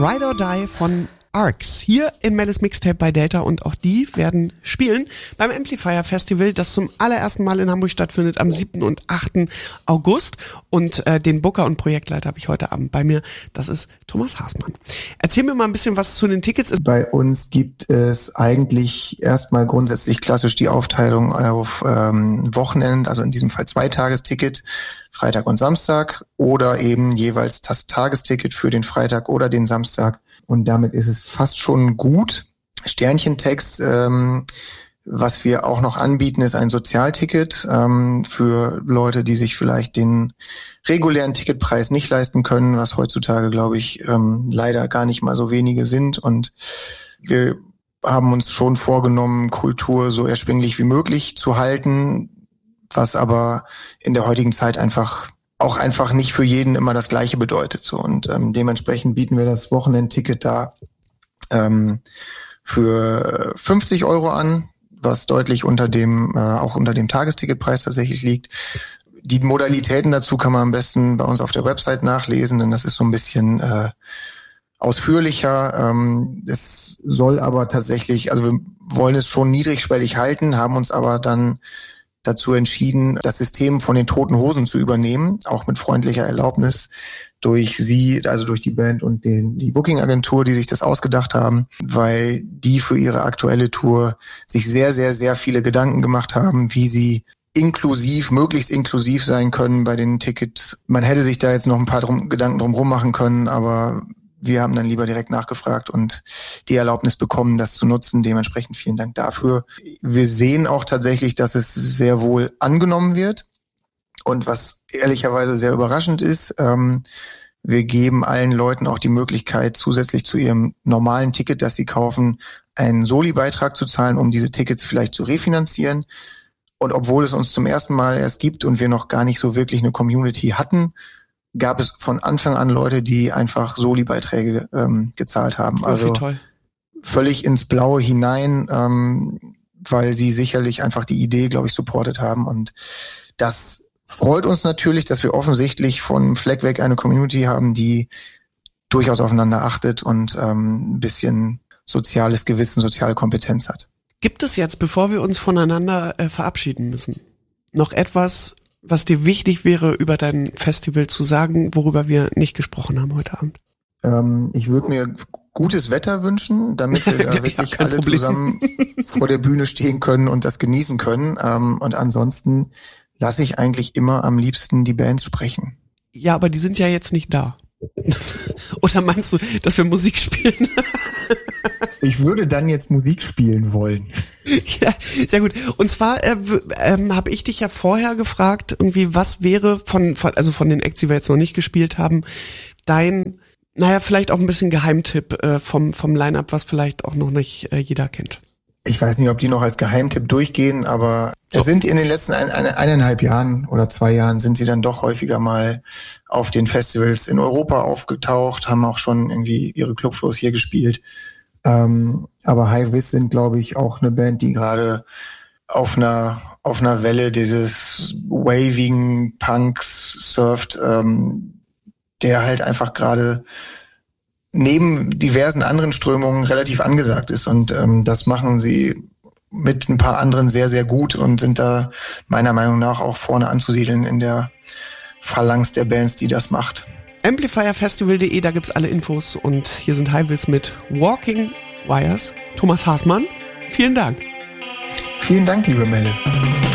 Ride or Die von Arcs hier in Mellis Mixtape bei Delta und auch die werden spielen beim Amplifier Festival, das zum allerersten Mal in Hamburg stattfindet am 7. und 8. August und den Booker und Projektleiter habe ich heute Abend bei mir, das ist Thomas Haßmann. Erzähl mir mal ein bisschen, was zu den Tickets ist. Bei uns gibt es eigentlich erstmal grundsätzlich klassisch die Aufteilung auf Wochenend, also in diesem Fall 2-Tagesticket, Freitag und Samstag oder eben jeweils das Tagesticket für den Freitag oder den Samstag. Und damit ist es fast schon gut. Sternchentext, was wir auch noch anbieten, ist ein Sozialticket für Leute, die sich vielleicht den regulären Ticketpreis nicht leisten können, was heutzutage, glaube ich, leider gar nicht mal so wenige sind. Und wir haben uns schon vorgenommen, Kultur so erschwinglich wie möglich zu halten, was aber in der heutigen Zeit einfach nicht für jeden immer das Gleiche bedeutet. So. Und dementsprechend bieten wir das Wochenendticket da für 50 € an, was deutlich unter dem Tagesticketpreis tatsächlich liegt. Die Modalitäten dazu kann man am besten bei uns auf der Website nachlesen, denn das ist so ein bisschen ausführlicher. Es soll aber tatsächlich, also wir wollen es schon niedrigschwellig halten, haben uns aber dann dazu entschieden, das System von den Toten Hosen zu übernehmen, auch mit freundlicher Erlaubnis durch sie, also durch die Band und die Booking-Agentur, die sich das ausgedacht haben, weil die für ihre aktuelle Tour sich sehr, sehr, sehr viele Gedanken gemacht haben, wie sie möglichst inklusiv sein können bei den Tickets. Man hätte sich da jetzt noch ein paar Gedanken drum machen können, aber wir haben dann lieber direkt nachgefragt und die Erlaubnis bekommen, das zu nutzen. Dementsprechend vielen Dank dafür. Wir sehen auch tatsächlich, dass es sehr wohl angenommen wird. Und was ehrlicherweise sehr überraschend ist, wir geben allen Leuten auch die Möglichkeit, zusätzlich zu ihrem normalen Ticket, das sie kaufen, einen Soli-Beitrag zu zahlen, um diese Tickets vielleicht zu refinanzieren. Und obwohl es uns zum ersten Mal erst gibt und wir noch gar nicht so wirklich eine Community hatten, gab es von Anfang an Leute, die einfach Soli-Beiträge gezahlt haben. Also toll. Völlig ins Blaue hinein, weil sie sicherlich einfach die Idee, glaube ich, supportet haben. Und das freut uns natürlich, dass wir offensichtlich von Fleck weg eine Community haben, die durchaus aufeinander achtet und ein bisschen soziales Gewissen, soziale Kompetenz hat. Gibt es jetzt, bevor wir uns voneinander verabschieden müssen, noch etwas, was dir wichtig wäre, über dein Festival zu sagen, worüber wir nicht gesprochen haben heute Abend? Ich würde mir gutes Wetter wünschen, damit wir da wirklich alle zusammen vor der Bühne stehen können und das genießen können. Und ansonsten lasse ich eigentlich immer am liebsten die Bands sprechen. Ja, aber die sind ja jetzt nicht da. Oder meinst du, dass wir Musik spielen? Ich würde dann jetzt Musik spielen wollen. Ja, sehr gut. Und zwar habe ich dich ja vorher gefragt, irgendwie, was wäre von den Acts, die wir jetzt noch nicht gespielt haben, dein, vielleicht auch ein bisschen Geheimtipp vom Line-Up, was vielleicht auch noch nicht jeder kennt. Ich weiß nicht, ob die noch als Geheimtipp durchgehen, aber es sind in den letzten 1,5 Jahren oder 2 Jahren sind sie dann doch häufiger mal auf den Festivals in Europa aufgetaucht, haben auch schon irgendwie ihre Clubshows hier gespielt. Aber High Vis sind, glaube ich, auch eine Band, die gerade auf einer Welle dieses wavigen Punks surft, der halt einfach gerade neben diversen anderen Strömungen relativ angesagt ist. Und das machen sie mit ein paar anderen sehr, sehr gut und sind da meiner Meinung nach auch vorne anzusiedeln in der Phalanx der Bands, die das macht. Amplifierfestival.de, da gibt's alle Infos und hier sind High Vis mit Walking Wires. Thomas Haßmann, vielen Dank. Vielen Dank, liebe Melle.